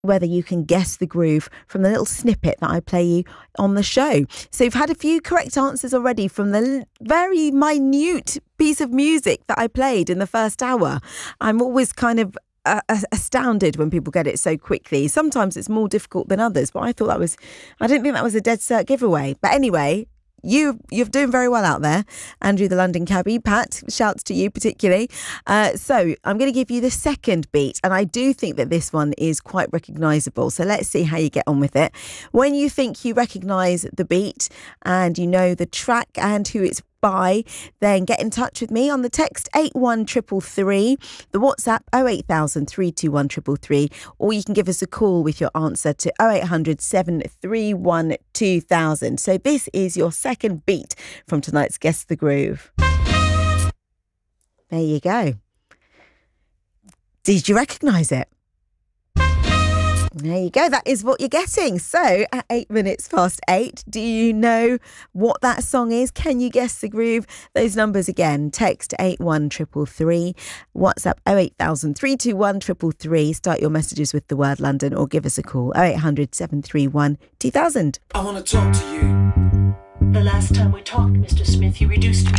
whether you can guess the groove from the little snippet that I play you on the show. So you've had a few correct answers already from the very minute piece of music that I played in the first hour. I'm always kind of astounded when people get it so quickly. Sometimes it's more difficult than others, but I didn't think that was a dead cert giveaway. But anyway, you're doing very well out there. Andrew, the London cabbie. Pat, shouts to you particularly. So I'm going to give you the second beat, and I do think that this one is quite recognisable. So let's see how you get on with it. When you think you recognise the beat and you know the track and who it's by, then get in touch with me on the text 81333, the WhatsApp 08000 321 333, or you can give us a call with your answer to 0800 731 2000. So this is your second beat from tonight's Guess the Groove. There you go. Did you recognise it? There you go. That is what you're getting. So at 8:08, do you know what that song is? Can you guess the groove? Those numbers again. Text 81333, WhatsApp 08000 321 333. Start your messages with the word London or give us a call 0800 731 2000. I want to talk to you. The last time we talked, Mr. Smith, you reduced